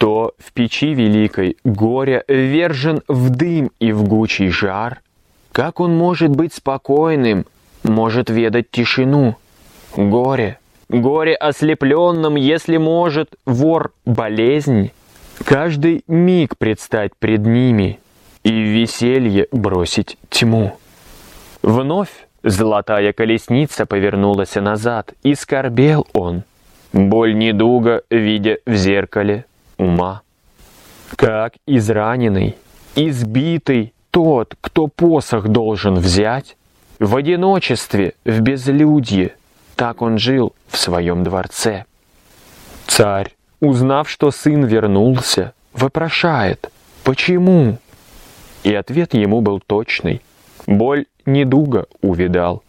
Кто в печи великой горя ввержен в дым и в гучий жар, как он может быть спокойным, может ведать тишину? Горе, горе ослепленным, если может вор болезнь, каждый миг предстать пред ними и в веселье бросить тьму. Вновь золотая колесница повернулась назад, и скорбел он, боль недуга видя в зеркале ума. Как израненный, избитый тот, кто посох должен взять, в одиночестве, в безлюдье, так он жил в своем дворце. Царь, узнав, что сын вернулся, вопрошает: «Почему?» И ответ ему был точный: боль недуга увидал.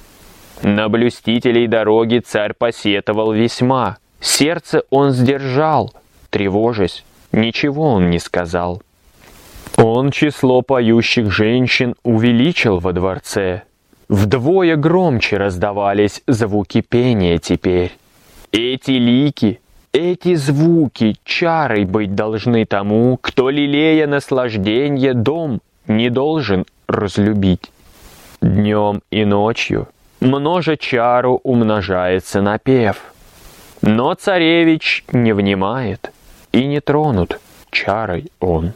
На блюстителей дороги царь посетовал весьма, сердце он сдержал, тревожась, ничего он не сказал. Он число поющих женщин увеличил во дворце, вдвое громче раздавались звуки пения теперь. Эти лики, эти звуки чарой быть должны тому, кто, лелея наслажденье, дом не должен разлюбить. Днем и ночью множе чару умножается напев, но царевич не внимает, и не тронут чарой он.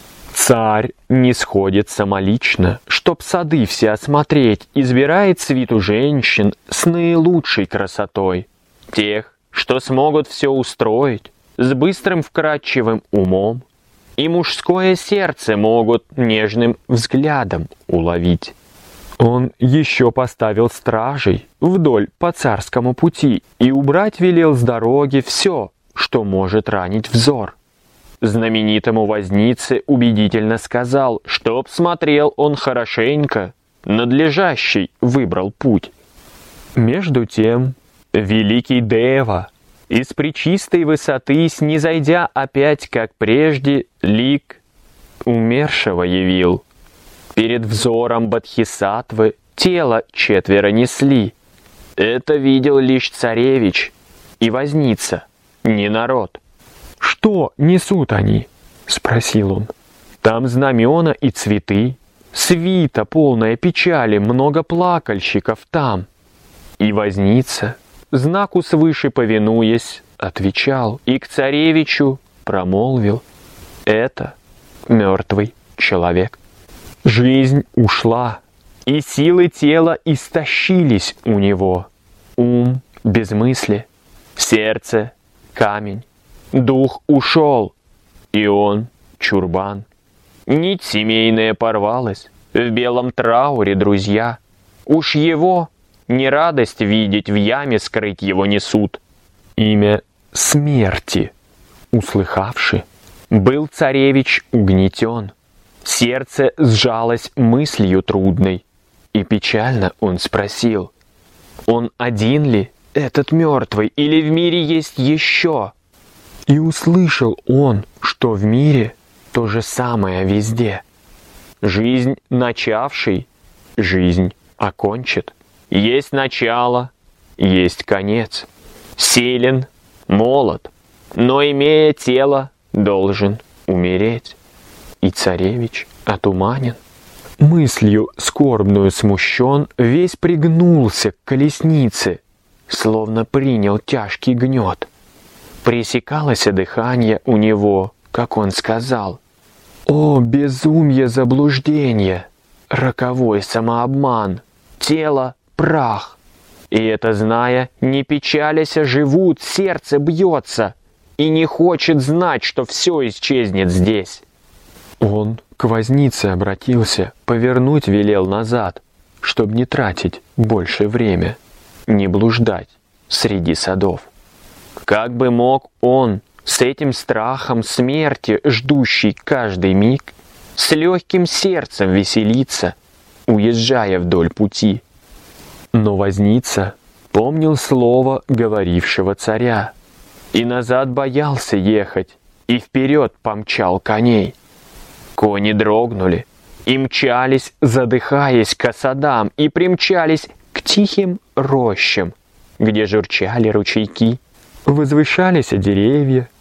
Царь не сходит самолично, чтоб сады все осмотреть, избирает свиту женщин с наилучшей красотой, тех, что смогут все устроить с быстрым вкрадчивым умом, и мужское сердце могут нежным взглядом уловить. Он еще поставил стражей вдоль по царскому пути и убрать велел с дороги все, что может ранить взор. Знаменитому вознице убедительно сказал, чтоб смотрел он хорошенько, надлежащий выбрал путь. Между тем великий Дева из пречистой высоты, снизойдя опять, как прежде, лик умершего явил. Перед взором Бодхисаттвы тело четверо несли. Это видел лишь царевич и возница, не народ. «Что несут они?» — спросил он. «Там знамена и цветы, свита, полная печали, много плакальщиков там». И возница, знаку свыше повинуясь, отвечал и к царевичу промолвил: «Это мертвый человек». Жизнь ушла, и силы тела истощились у него. Ум без мысли, сердце камень, дух ушел, и он чурбан. Нить семейная порвалась, в белом трауре друзья. Уж его не радость видеть, в яме скрыть его несут. Имя смерти услыхавши, был царевич угнетен. Сердце сжалось мыслью трудной, и печально он спросил: «Он один ли, этот мертвый, или в мире есть еще?» И услышал он, что в мире то же самое везде. Жизнь начавший, жизнь окончит. Есть начало, есть конец. Силен, молод, но, имея тело, должен умереть. И царевич отуманен. Мыслью скорбную смущен, весь пригнулся к колеснице, словно принял тяжкий гнет. Пресекалось дыхание у него, как он сказал: «О, безумье заблуждения! Роковой самообман! Тело — прах! И это зная, не печалясь, живут, сердце бьется и не хочет знать, что все исчезнет здесь». Он к вознице обратился, повернуть велел назад, чтоб не тратить больше время, не блуждать среди садов. Как бы мог он с этим страхом смерти, ждущий каждый миг, с легким сердцем веселиться, уезжая вдоль пути? Но возница помнил слово говорившего царя, и назад боялся ехать, и вперед помчал коней. Кони дрогнули и мчались, задыхаясь, к осадам, и примчались к тихим рощам, где журчали ручейки. Возвышались деревья,